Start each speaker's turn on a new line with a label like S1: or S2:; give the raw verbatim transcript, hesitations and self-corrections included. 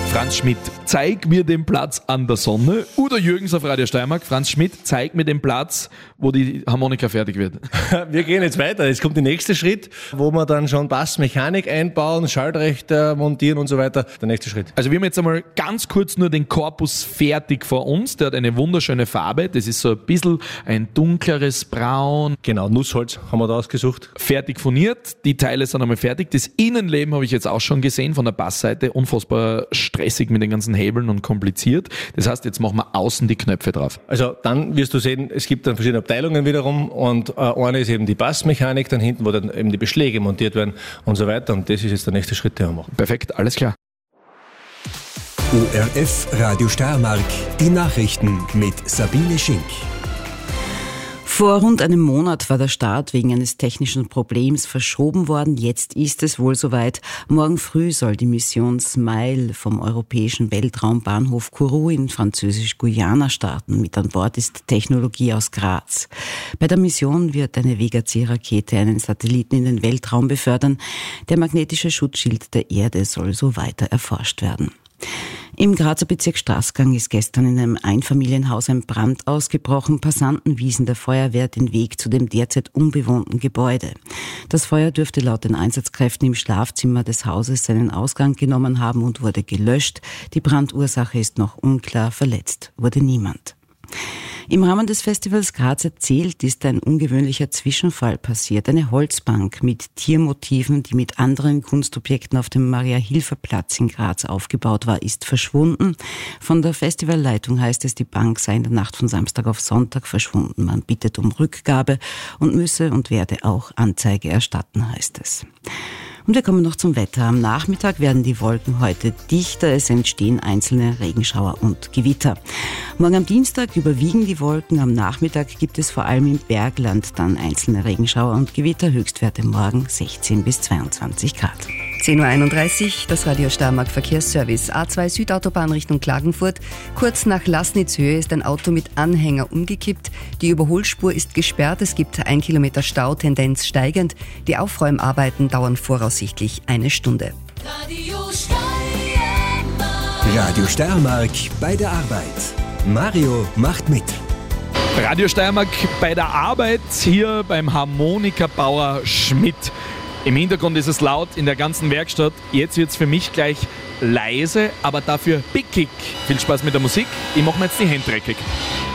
S1: Franz Schmidt, zeig mir den Platz an der Sonne. Udo Jürgens auf Radio Steiermark. Franz Schmidt, zeig mir den Platz, wo die Harmonika fertig wird.
S2: Wir gehen jetzt weiter. Jetzt kommt der nächste Schritt, wo wir dann schon Bassmechanik einbauen, Schaltrechter montieren und so weiter. Der nächste Schritt.
S1: Also wir haben jetzt einmal ganz kurz nur den Korpus fertig vor uns. Der hat eine wunderschöne Farbe. Das ist so ein bisschen ein dunkleres Braun.
S2: Genau, Nussholz haben wir da ausgesucht.
S1: Fertig furniert. Die Teile sind einmal fertig. Das Innenleben habe ich jetzt auch schon gesehen von der Bassseite. Unfassbar stressig mit den ganzen Hebeln und kompliziert. Das heißt, jetzt machen wir außen die Knöpfe drauf.
S2: Also dann wirst du sehen, es gibt dann verschiedene Abteilungen wiederum und äh, eine ist eben die Bassmechanik, dann hinten, wo dann eben die Beschläge montiert werden und so weiter. Und das ist jetzt der nächste Schritt, den wir machen.
S1: Perfekt, alles klar.
S3: O R F Radio Steiermark, die Nachrichten mit Sabine Schink.
S4: Vor rund einem Monat war der Start wegen eines technischen Problems verschoben worden. Jetzt ist es wohl soweit. Morgen früh soll die Mission SMILE vom europäischen Weltraumbahnhof Kourou in Französisch-Guyana starten. Mit an Bord ist Technologie aus Graz. Bei der Mission wird eine Vega-C-Rakete einen Satelliten in den Weltraum befördern. Der magnetische Schutzschild der Erde soll so weiter erforscht werden. Im Grazer Bezirk Straßgang ist gestern in einem Einfamilienhaus ein Brand ausgebrochen. Passanten wiesen der Feuerwehr den Weg zu dem derzeit unbewohnten Gebäude. Das Feuer dürfte laut den Einsatzkräften im Schlafzimmer des Hauses seinen Ausgang genommen haben und wurde gelöscht. Die Brandursache ist noch unklar, verletzt wurde niemand. Im Rahmen des Festivals Graz erzählt ist ein ungewöhnlicher Zwischenfall passiert. Eine Holzbank mit Tiermotiven, die mit anderen Kunstobjekten auf dem Maria-Hilfer-Platz in Graz aufgebaut war, ist verschwunden. Von der Festivalleitung heißt es, die Bank sei in der Nacht von Samstag auf Sonntag verschwunden. Man bittet um Rückgabe und müsse und werde auch Anzeige erstatten, heißt es. Und wir kommen noch zum Wetter. Am Nachmittag werden die Wolken heute dichter. Es entstehen einzelne Regenschauer und Gewitter. Morgen am Dienstag überwiegen die Wolken. Am Nachmittag gibt es vor allem im Bergland dann einzelne Regenschauer und Gewitter. Höchstwerte morgen sechzehn bis zweiundzwanzig Grad.
S5: zehn Uhr einunddreißig, das Radio Steiermark Verkehrsservice. A zwei Südautobahn Richtung Klagenfurt. Kurz nach Laßnitzhöhe ist ein Auto mit Anhänger umgekippt. Die Überholspur ist gesperrt. Es gibt ein Kilometer Stau, Tendenz steigend. Die Aufräumarbeiten dauern voraussichtlich eine Stunde.
S3: Radio Steiermark. Radio Steiermark bei der Arbeit. Mario macht mit.
S1: Radio Steiermark bei der Arbeit hier beim Harmonikabauer Schmidt. Im Hintergrund ist es laut in der ganzen Werkstatt. Jetzt wird es für mich gleich leise, aber dafür pickig. Viel Spaß mit der Musik. Ich mache mir jetzt die Hände dreckig.